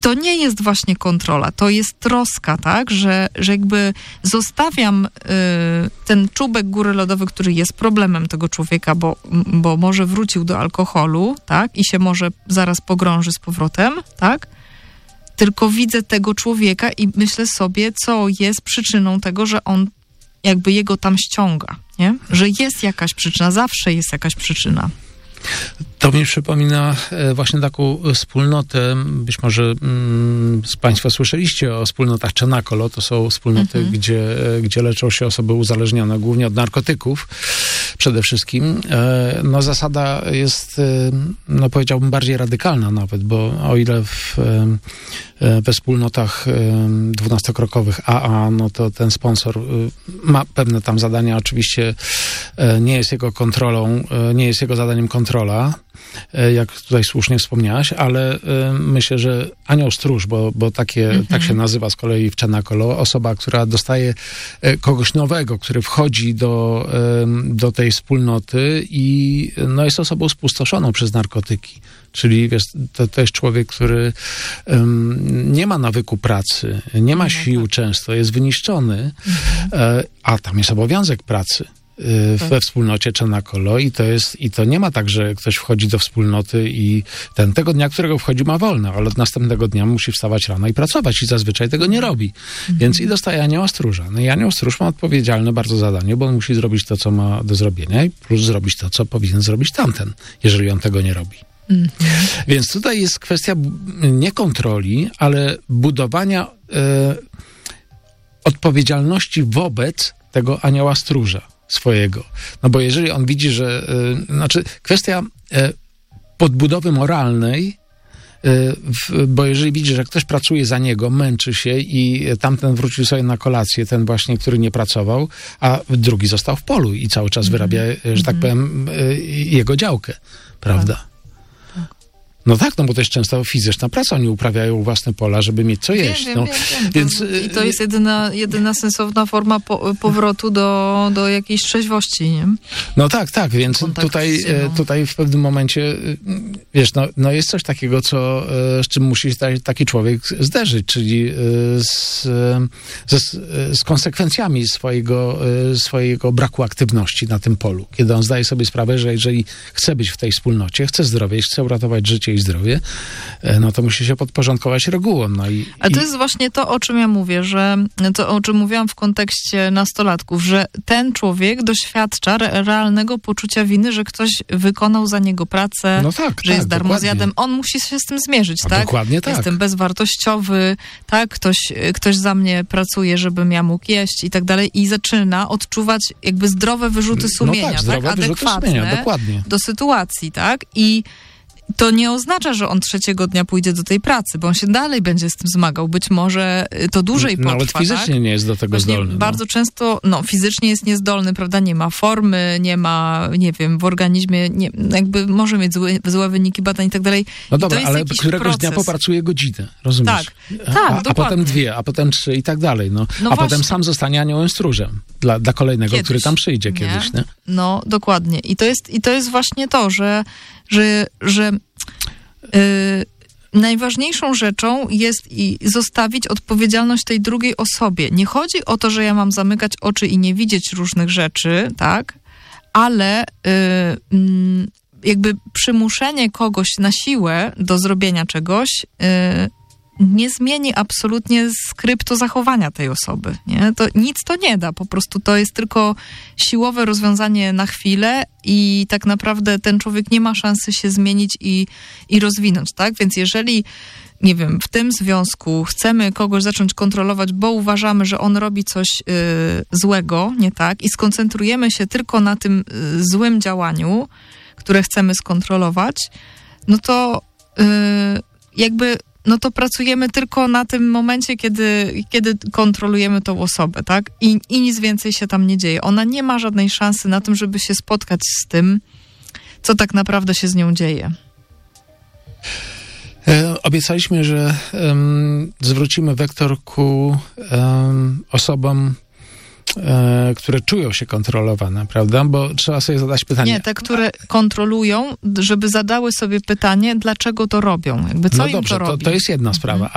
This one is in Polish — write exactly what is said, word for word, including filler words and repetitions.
to nie jest właśnie kontrola, to jest troska, tak, że, że jakby zostawiam y, ten czubek góry lodowej, który jest problemem tego człowieka, bo, bo może wrócił do alkoholu, tak, i się może zaraz pogrąży z powrotem, tak, tylko widzę tego człowieka i myślę sobie, co jest przyczyną tego, że on jakby jego tam ściąga, nie? Że jest jakaś przyczyna, zawsze jest jakaś przyczyna. To mi przypomina właśnie taką wspólnotę, być może mm, z Państwa słyszeliście o wspólnotach Cenacolo, to są wspólnoty, mhm. gdzie, gdzie leczą się osoby uzależnione, głównie od narkotyków przede wszystkim. No zasada jest, no powiedziałbym, bardziej radykalna nawet, bo o ile w, we wspólnotach dwunastokrokowych A A, no to ten sponsor ma pewne tam zadania, oczywiście nie jest jego kontrolą, nie jest jego zadaniem kontrola, jak tutaj słusznie wspomniałaś, ale y, myślę, że anioł stróż, bo, bo takie, mm-hmm. tak się nazywa z kolei w Cenacolo, osoba, która dostaje y, kogoś nowego, który wchodzi do, y, do tej wspólnoty i no, jest osobą spustoszoną przez narkotyki. Czyli wiesz, to, to jest człowiek, który um, nie ma nawyku pracy, nie ma sił często, jest wyniszczony, mm-hmm. y, a tam jest obowiązek pracy we wspólnocie Cenacolo i to jest, i to nie ma tak, że ktoś wchodzi do wspólnoty i ten tego dnia, którego wchodzi, ma wolne, ale od następnego dnia musi wstawać rano i pracować i zazwyczaj tego nie robi. Mhm. Więc i dostaje anioła stróża. No i anioł stróż ma odpowiedzialne bardzo zadanie, bo on musi zrobić to, co ma do zrobienia i plus zrobić to, co powinien zrobić tamten, jeżeli on tego nie robi. Mhm. Więc tutaj jest kwestia nie kontroli, ale budowania e, odpowiedzialności wobec tego anioła stróża swojego. No bo jeżeli on widzi, że... Y, znaczy, kwestia y, podbudowy moralnej, y, w, bo jeżeli widzi, że ktoś pracuje za niego, męczy się i tamten wrócił sobie na kolację, ten właśnie, który nie pracował, a drugi został w polu i cały czas mm-hmm. wyrabia, że tak mm-hmm. powiem, y, jego działkę, prawda? Tak. No tak, no bo to jest często fizyczna praca. Oni uprawiają własne pola, żeby mieć co jeść. Wiem, no, wiem, wiem. Więc, I to jest jedyna, jedyna sensowna forma po, powrotu do, do jakiejś trzeźwości, nie? No tak, tak, więc tutaj, no. tutaj w pewnym momencie, wiesz, no, no jest coś takiego, co, z czym musi się taki człowiek zderzyć, czyli z, z, z konsekwencjami swojego, swojego braku aktywności na tym polu. Kiedy on zdaje sobie sprawę, że jeżeli chce być w tej wspólnocie, chce zdrowie, chce uratować życie i zdrowie, no to musi się podporządkować regułom. No i, A to i... jest właśnie to, o czym ja mówię, że to, o czym mówiłam w kontekście nastolatków, że ten człowiek doświadcza re- realnego poczucia winy, że ktoś wykonał za niego pracę, no tak, że tak, jest darmozjadem. On musi się z tym zmierzyć, no tak? Dokładnie tak. Jestem bezwartościowy, tak? Ktoś, ktoś za mnie pracuje, żebym ja mógł jeść i tak dalej i zaczyna odczuwać jakby zdrowe wyrzuty sumienia, no tak, zdrowe tak? wyrzuty Adekwatne sumienia, dokładnie. do sytuacji, tak? I to nie oznacza, że on trzeciego dnia pójdzie do tej pracy, bo on się dalej będzie z tym zmagał. Być może to dłużej potrwa. Nawet fizycznie tak? nie jest do tego Właśnie zdolny. No. Bardzo często, no fizycznie jest niezdolny, prawda, nie ma formy, nie ma, nie wiem, w organizmie, nie, jakby może mieć złe, złe wyniki badań i tak dalej. No I dobra, ale któregoś proces. dnia popracuje godzinę, rozumiesz? Tak, tak, a, a potem dwie, a potem trzy i tak dalej. No. No a właśnie. potem sam zostanie aniołem stróżem dla, dla kolejnego, Kiedyś, który tam przyjdzie nie? kiedyś. Nie? No, dokładnie. I to jest, i to jest właśnie to, że, że, że Yy, najważniejszą rzeczą jest i zostawić odpowiedzialność tej drugiej osobie. Nie chodzi o to, że ja mam zamykać oczy i nie widzieć różnych rzeczy, tak? Ale yy, yy, jakby przymuszenie kogoś na siłę do zrobienia czegoś yy, nie zmieni absolutnie skryptu zachowania tej osoby. Nie? To nic to nie da. Po prostu to jest tylko siłowe rozwiązanie na chwilę i tak naprawdę ten człowiek nie ma szansy się zmienić i, i rozwinąć, tak? Więc jeżeli, nie wiem, w tym związku chcemy kogoś zacząć kontrolować, bo uważamy, że on robi coś y, złego, nie tak? I skoncentrujemy się tylko na tym y, złym działaniu, które chcemy skontrolować, no to y, jakby no to pracujemy tylko na tym momencie, kiedy, kiedy kontrolujemy tą osobę, tak? I, I nic więcej się tam nie dzieje. Ona nie ma żadnej szansy na tym, żeby się spotkać z tym, co tak naprawdę się z nią dzieje. E, obiecaliśmy, że um, zwrócimy wektor ku um, osobom, e, które czują się kontrolowane, prawda? Bo trzeba sobie zadać pytanie. Nie, te, które kontrolują, żeby zadały sobie pytanie, dlaczego to robią. Jakby co no im dobrze, to robi. To, to jest jedna sprawa.